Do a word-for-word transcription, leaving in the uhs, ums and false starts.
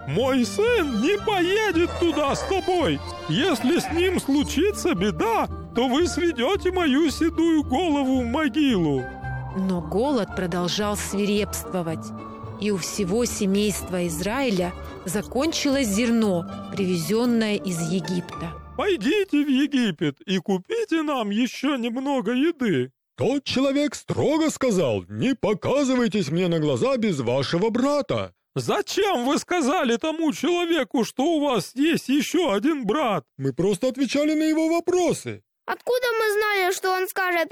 Мой сын не поедет туда с тобой. Если с ним случится беда, то вы сведете мою седую голову в могилу». Но голод продолжал свирепствовать, и у всего семейства Израиля закончилось зерно, привезенное из Египта. «Пойдите в Египет и купите нам еще немного еды». Тот человек строго сказал: «Не показывайтесь мне на глаза без вашего брата». «Зачем вы сказали тому человеку, что у вас есть еще один брат?» Мы просто отвечали на его вопросы. Откуда мы знали, что он скажет